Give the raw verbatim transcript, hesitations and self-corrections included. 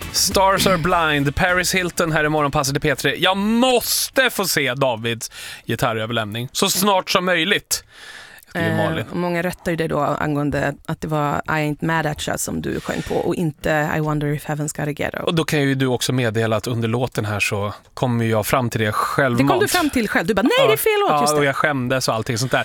Stars Are Blind, Paris Hilton här i Morgonpasset i P tre. Jag måste få se Davids gitarröverlämning så snart som möjligt. Eh, många rättar ju det då angående att det var I Ain't Mad At You som du sjöng på och inte I Wonder If Heaven's Got A Ghetto. Och då kan ju du också meddela att under låten här så kommer jag fram till det självmant. Det kom du fram till själv. Du bara, nej, ja, det är fel låt. Ja, just det. Och jag skämdes och allting sånt där.